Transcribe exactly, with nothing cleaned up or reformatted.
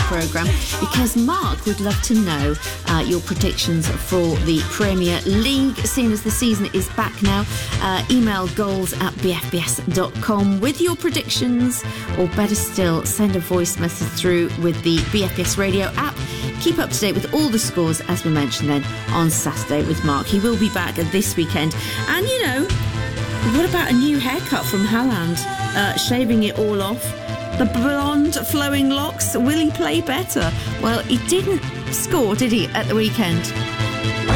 programme, because Mark would love to know uh, your predictions for the Premier League, seeing as the season is back now. Uh, email goals at b f b s dot com with your predictions, or better still, send a voice message through with the B F B S Radio app. Keep up to date with all the scores, as we mentioned then, on Saturday with Mark. He will be back this weekend. And, you know, what about a new haircut from Haaland? Uh, shaving it all off. The blonde flowing locks. Will he play better? Well, he didn't score, did he, at the weekend?